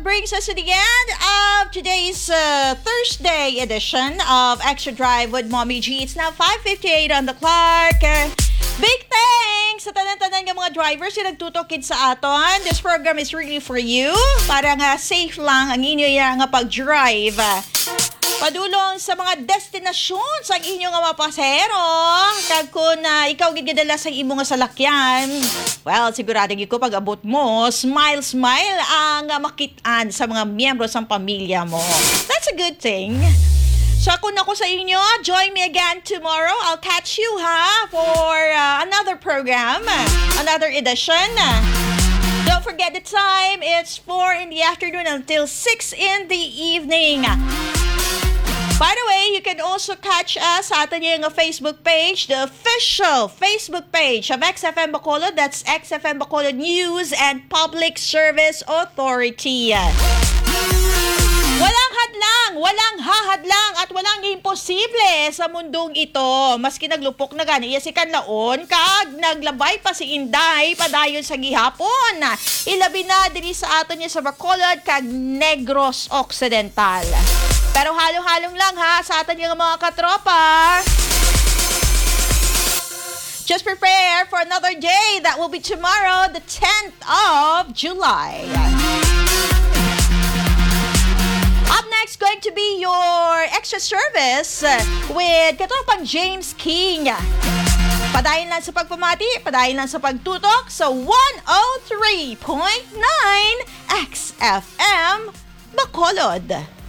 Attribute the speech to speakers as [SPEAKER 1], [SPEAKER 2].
[SPEAKER 1] brings us to the end of today's Thursday edition of Extra Drive with Mommy G. It's now 5:58 on the clock. Big thanks sa tanan-tanan ng mga drivers na nagtutokid sa aton. This program is really for you. Para nga safe lang ang inyo nga pag-drive. Padulong sa mga destinasyon sa inyong mga pasahero. Kag kung ikaw gidala sa imo nga salakyan, well, siguradong ko pag abot mo, smile ang makitaan sa mga miyembro sa pamilya mo. That's a good thing. So kung ako sa inyo, join me again tomorrow. I'll catch you for another program, another edition. Don't forget the time. It's 4 in the afternoon until 6 in the evening. By the way, you can also catch us sa atin yung Facebook page, the official Facebook page of XFM Bacolod. That's XFM Bacolod News and Public Service Authority. Walang hadlang, walang hahadlang at walang imposible sa mundong ito. Maski naglupok na gani, yasikan laon, kag naglabay pa si Inday padayon sa gihapon. Ilabi na diri sa aton niya sa Bacolod kag Negros Occidental. Pero halong-halong lang sa atin yung mga katropa. Just prepare for another day. That will be tomorrow, the 10th of July. Up next, going to be your extra service with katropang James King. Padayon lang sa pagpamati, padayon lang sa pagtutok sa 103.9 XFM Bacolod.